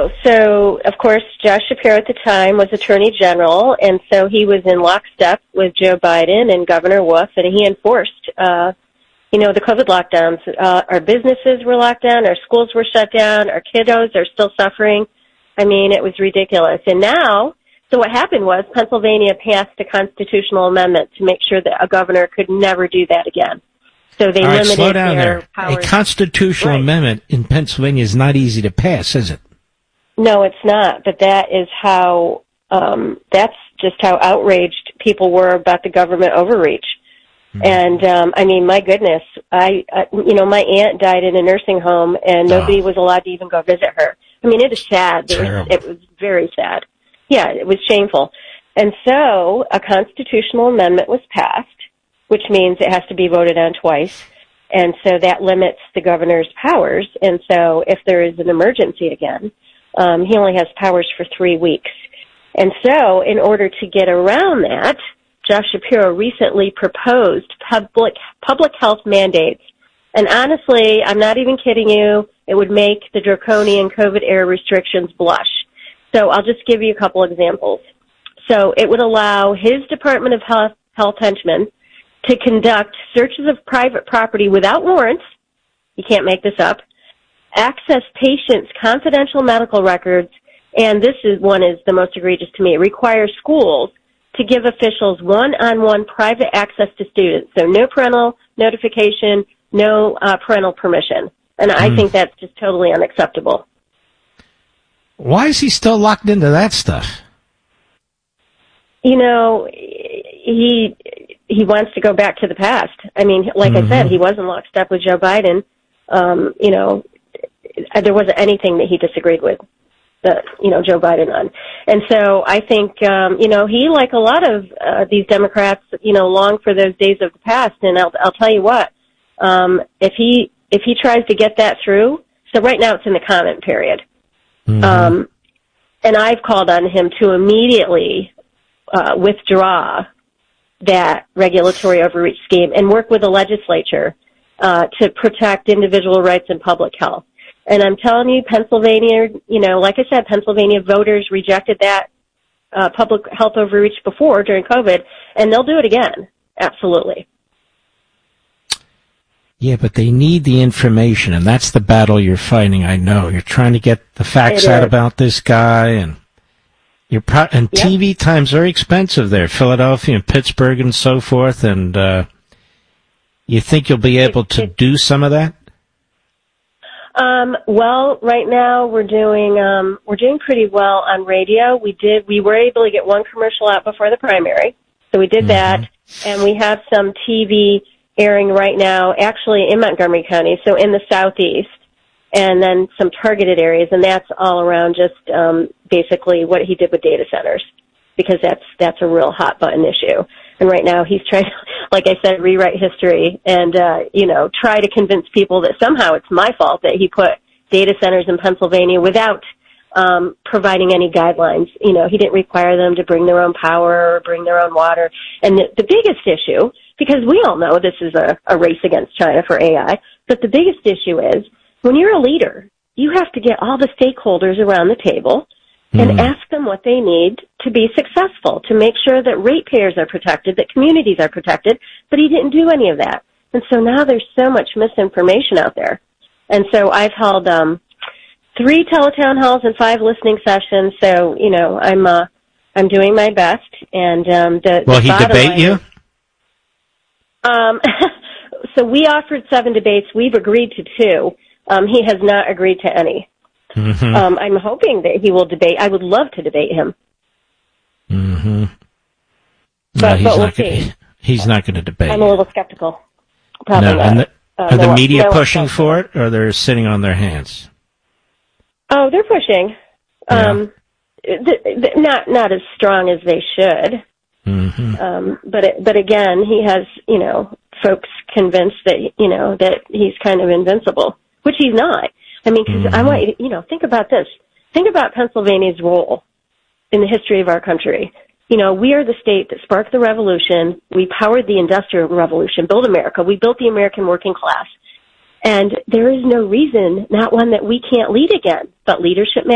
No. So, of course, Josh Shapiro at the time was Attorney General, and so he was in lockstep with Joe Biden and Governor Wolf, and he enforced, the COVID lockdowns. Our businesses were locked down, our schools were shut down, our kiddos are still suffering. I mean, it was ridiculous. And now, so what happened was Pennsylvania passed a constitutional amendment to make sure that a governor could never do that again. So they limited slow down their there. powers. A constitutional amendment in Pennsylvania is not easy to pass, is it? No, it's not. But that is how, that's just how outraged people were about the government overreach. And, my goodness, my aunt died in a nursing home and nobody was allowed to even go visit her. I mean, it is sad. It was very sad. Yeah, it was shameful. And so a constitutional amendment was passed, which means it has to be voted on twice. And so that limits the governor's powers. And so if there is an emergency again, he only has powers for 3 weeks. And so in order to get around that, Josh Shapiro recently proposed public health mandates. And honestly, I'm not even kidding you, it would make the draconian COVID-era restrictions blush. So I'll just give you a couple examples. So it would allow his Department of Health henchmen to conduct searches of private property without warrants. You can't make this up. Access patients' confidential medical records, and this one is the most egregious to me. It requires schools to give officials one-on-one private access to students. So no parental notification, no parental permission. And I think that's just totally unacceptable. Why is he still locked into that stuff? He wants to go back to the past. I mean, like I said, he was in lockstep with Joe Biden. There wasn't anything that he disagreed with Joe Biden on. And so I think, he, like a lot of these Democrats, long for those days of the past. And I'll tell you what, if he tries to get that through, so right now it's in the comment period. And I've called on him to immediately withdraw that regulatory overreach scheme and work with the legislature to protect individual rights and public health. And I'm telling you, Pennsylvania, like I said, Pennsylvania voters rejected that public health overreach before during COVID, and they'll do it again. Absolutely. Yeah, but they need the information, and that's the battle you're fighting. I know you're trying to get the facts out about this guy, and TV time's very expensive there, Philadelphia and Pittsburgh and so forth. And you think you'll be able to do some of that? Well, right now we're doing pretty well on radio. We were able to get one commercial out before the primary, so we did that, and we have some TV airing right now, actually in Montgomery County, so in the southeast, and then some targeted areas, and that's all around just basically what he did with data centers, because that's a real hot button issue. And right now he's trying to, like I said, rewrite history and try to convince people that somehow it's my fault that he put data centers in Pennsylvania without providing any guidelines. He didn't require them to bring their own power or bring their own water. And the biggest issue, because we all know this is a race against China for AI, but the biggest issue is when you're a leader, you have to get all the stakeholders around the table and ask them what they need to be successful, to make sure that ratepayers are protected, that communities are protected, but he didn't do any of that. And so now there's so much misinformation out there. And so I've held 3 teletown halls and 5 listening sessions, so, I'm doing my best. And Will he debate you? So we offered 7 debates. We've agreed to 2. He has not agreed to any. I'm hoping that he will debate. I would love to debate him. But we'll see. He's not going to debate. I'm a little skeptical. Probably not. And are the media pushing for it, or they're sitting on their hands? Oh, they're pushing. Yeah. Not as strong as they should. But again, he has, folks convinced that, that he's kind of invincible, which he's not. I mean, because I want you to, think about this. Think about Pennsylvania's role in the history of our country. We are the state that sparked the revolution. We powered the industrial revolution, built America. We built the American working class. And there is no reason, not one that we can't lead again, but leadership matters.